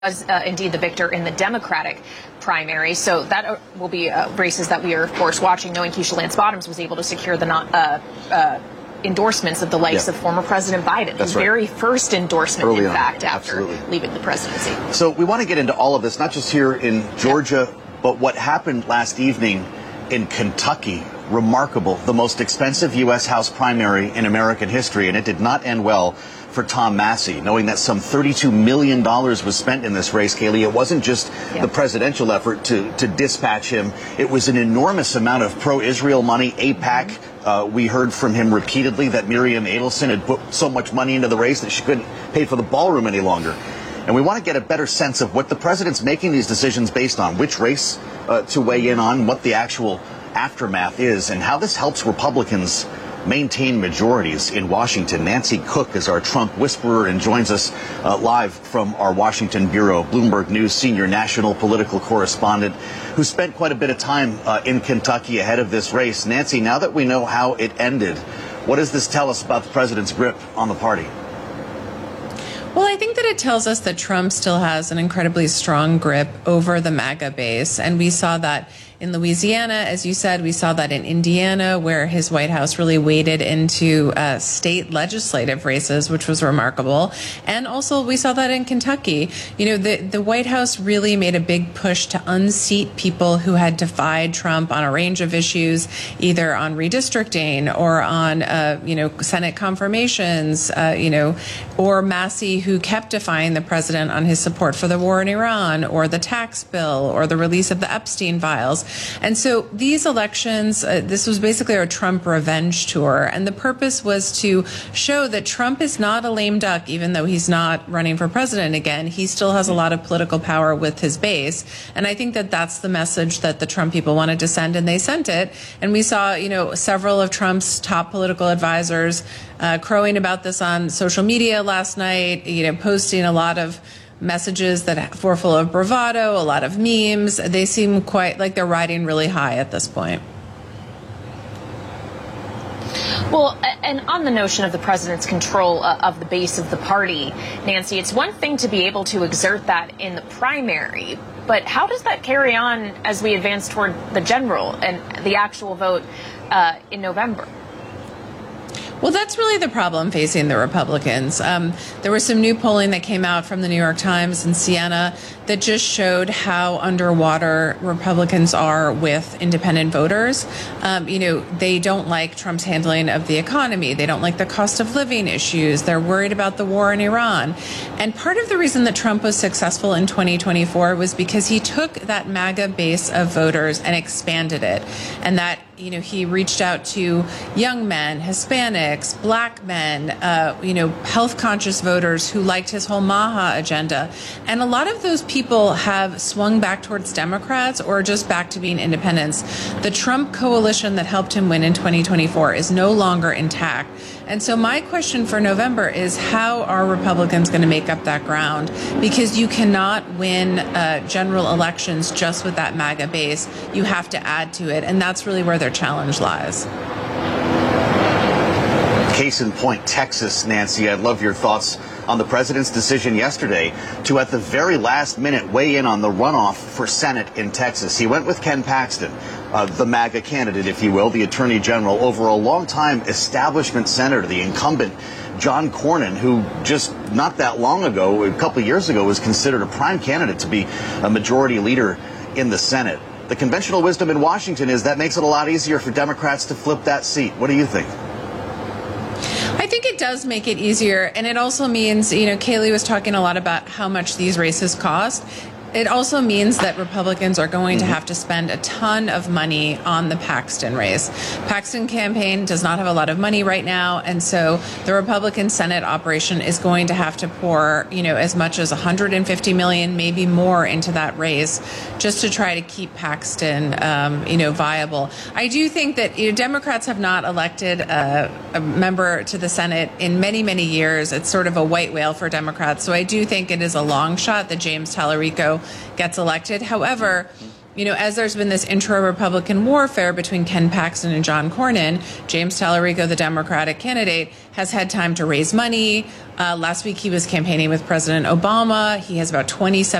was indeed the victor in the Democratic primary. So that will be races that we are, of course, watching, knowing Keisha Lance Bottoms was able to secure the endorsements of the likes of former President Biden, his very first endorsement, in fact, after leaving the presidency. So we want to get into all of this, not just here in Georgia, but what happened last evening in Kentucky. Remarkable. The most expensive U.S. House primary in American history, and it did not end well for Tom Massie, knowing that some $32 million was spent in this race, Kaylee. It wasn't just the presidential effort to dispatch him. It was an enormous amount of pro-Israel money. AIPAC, we heard from him repeatedly that Miriam Adelson had put so much money into the race that she couldn't pay for the ballroom any longer. And we want to get a better sense of what the president's making these decisions based on, which race to weigh in on, what the actual aftermath is, and how this helps Republicans maintain majorities in Washington. Nancy Cook is our Trump whisperer and joins us live from our Washington bureau, Bloomberg News senior national political correspondent, who spent quite a bit of time in Kentucky ahead of this race. Nancy, now that we know how it ended, what does this tell us about the president's grip on the party? Well, I think that it tells us that Trump still has an incredibly strong grip over the MAGA base. And we saw that in Louisiana, as you said. We saw that in Indiana, where his White House really waded into state legislative races, which was remarkable. And also we saw that in Kentucky. You know, the White House really made a big push to unseat people who had defied Trump on a range of issues, either on redistricting or on, Senate confirmations, or Massie, who kept defying the president on his support for the war in Iran, or the tax bill, or the release of the Epstein files. And so these elections, this was basically our Trump revenge tour. And the purpose was to show that Trump is not a lame duck, even though he's not running for president again. He still has a lot of political power with his base. And I think that that's the message that the Trump people wanted to send, and they sent it. And we saw, several of Trump's top political advisors crowing about this on social media last night, posting a lot of messages that were full of bravado, a lot of memes. They seem quite like they're riding really high at this point. Well, and on the notion of the president's control of the base of the party, Nancy, it's one thing to be able to exert that in the primary, but how does that carry on as we advance toward the general and the actual vote in November? Well, that's really the problem facing the Republicans. There was some new polling that came out from the New York Times and Siena that just showed how underwater Republicans are with independent voters. They don't like Trump's handling of the economy. They don't like the cost of living issues. They're worried about the war in Iran. And part of the reason that Trump was successful in 2024 was because he took that MAGA base of voters and expanded it. And that, he reached out to young men, Hispanics, black men, health conscious voters who liked his whole MAHA agenda. And a lot of those people have swung back towards Democrats or just back to being independents. The Trump coalition that helped him win in 2024 is no longer intact. And so my question for November is, how are Republicans going to make up that ground? Because you cannot win general elections just with that MAGA base. You have to add to it. And that's really where their challenge lies. Case in point, Texas, Nancy. I'd love your thoughts on the president's decision yesterday to, at the very last minute, weigh in on the runoff for Senate in Texas. He went with Ken Paxton, the MAGA candidate, if you will, the attorney general, over a long-time establishment senator, the incumbent John Cornyn, who just not that long ago, a couple of years ago, was considered a prime candidate to be a majority leader in the Senate. The conventional wisdom in Washington is that makes it a lot easier for Democrats to flip that seat. What do you think? I think it does make it easier. And it also means, Kaylee was talking a lot about how much these races cost. It also means that Republicans are going to have to spend a ton of money on the Paxton race. Paxton campaign does not have a lot of money right now, and so the Republican Senate operation is going to have to pour, as much as $150 million, maybe more, into that race just to try to keep Paxton, viable. I do think that Democrats have not elected a member to the Senate in many, many years. It's sort of a white whale for Democrats. So I do think it is a long shot that James Tallarico gets elected. However, as there's been this intra-Republican warfare between Ken Paxton and John Cornyn, James Talarico, the Democratic candidate, has had time to raise money. Last week, he was campaigning with President Obama. He has about 27